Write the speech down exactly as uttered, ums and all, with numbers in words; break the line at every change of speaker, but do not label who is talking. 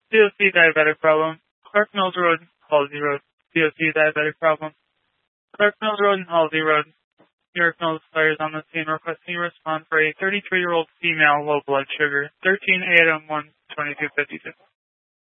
C O C diabetic problem. Clark Mills Road, Halsey Road. C O C diabetic problem. Clark Mills Road and Halsey Road. New York Mills players on the scene requesting a response for a thirty-three-year-old female low blood sugar. thirteen A M one twenty-two fifty-two.